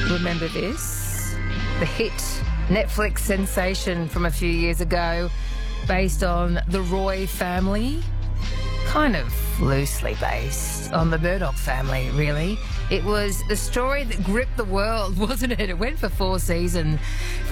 remember this? The hit Netflix sensation from a few years ago, based on the Roy family. Kind of loosely based on the Murdoch family, really. It was the story that gripped the world, wasn't it? It went for four seasons,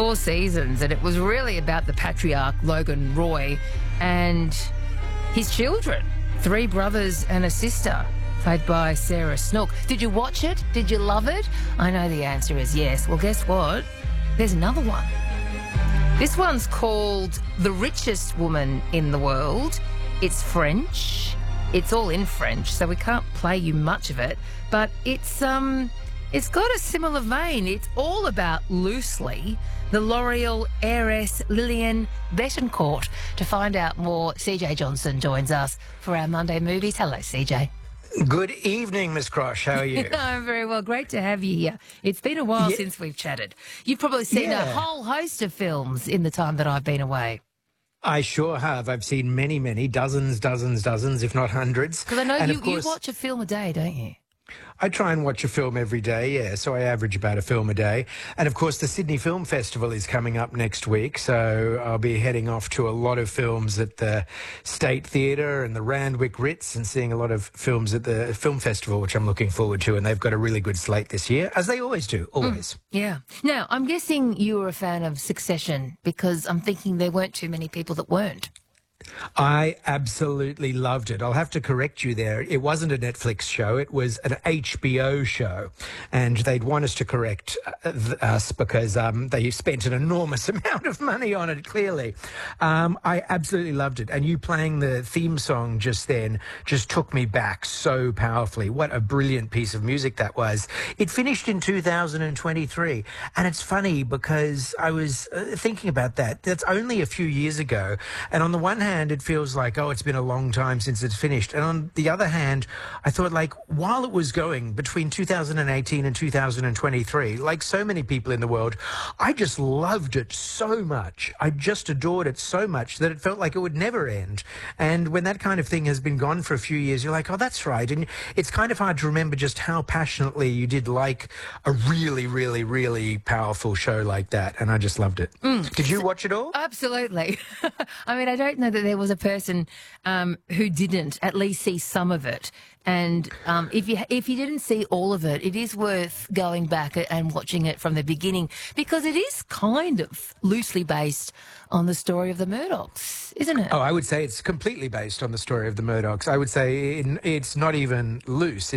and it was really about the patriarch, Logan Roy, and his children, three brothers and a sister, played by Sarah Snook. Did you watch it? Did you love it? I know the answer is yes. Well, guess what? There's another one. This one's called The Richest Woman in the World. It's French. It's all in French, so we can't play you much of it. But it's got a similar vein. It's all about, loosely, the L'Oreal heiress Lillian Bettencourt. To find out more, CJ Johnson joins us for our Monday Movies. Hello, CJ. Good evening, Miss Crosh. How are you? I'm very well. Great to have you here. It's been a while since we've chatted. You've probably seen a whole host of films in the time that I've been away. I sure have. I've seen many, dozens, if not hundreds. Because I know you watch a film a day, don't you? I try and watch a film every day, yeah, so I average about a film a day. And, of course, the Sydney Film Festival is coming up next week, so I'll be heading off to a lot of films at the State Theatre and the Randwick Ritz and seeing a lot of films at the Film Festival, which I'm looking forward to, and they've got a really good slate this year, as they always do, always. Yeah. Now, I'm guessing you were a fan of Succession, because I'm thinking there weren't too many people that weren't. I absolutely loved it. I'll have to correct you there. It wasn't a Netflix show. It was an HBO show. And they'd want us to correct us because they spent an enormous amount of money on it, clearly. I absolutely loved it. And you playing the theme song just then just took me back so powerfully. What a brilliant piece of music that was. It finished in 2023. And it's funny because I was thinking about that. That's only a few years ago. And on the one hand, it feels like, oh, it's been a long time since it's finished. And on the other hand, I thought, like, while it was going between 2018 and 2023, like so many people in the world, I just loved it so much. I just adored it so much that it felt like it would never end. And when that kind of thing has been gone for a few years, you're like, oh, that's right. And it's kind of hard to remember just how passionately you did like a really powerful show like that. And I just loved it. Did you watch it all? Absolutely. I mean, I don't know that there was a person who didn't at least see some of it. And if you didn't see all of it, it is worth going back and watching it from the beginning, because it is kind of loosely based on the story of the Murdochs, isn't it? Oh, I would say it's completely based on the story of the Murdochs. I would say it's not even loose.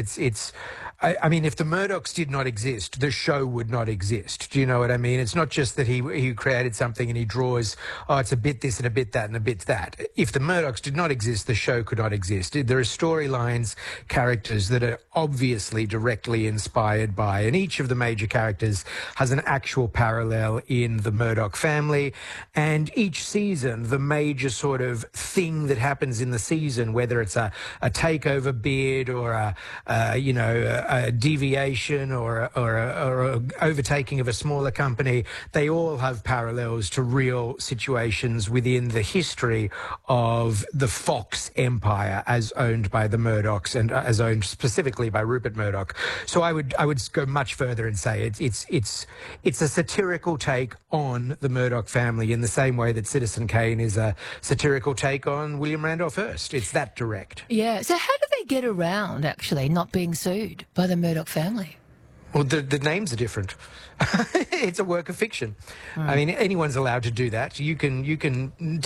I mean, if the Murdochs did not exist, the show would not exist. Do you know what I mean? It's not just that he created something and he draws, oh, it's a bit this and a bit that and a bit that. If the Murdochs did not exist, the show could not exist. There are storylines, characters that are obviously directly inspired by, and each of the major characters has an actual parallel in the Murdoch family. And each season, the major sort of thing that happens in the season, whether it's a takeover bid or a deviation or a overtaking of a smaller company, they all have parallels to real situations within the history of the Fox empire as owned by the Murdochs and as owned specifically by Rupert Murdoch. So I would go much further and say it's a satirical take on the Murdoch family in the same way that Citizen Kane is a satirical take on William Randolph Hearst. It's that direct. Yeah. So how do they get around actually not being sued by the Murdoch family? Well, the names are different. It's a work of fiction. I mean, anyone's allowed to do that. You can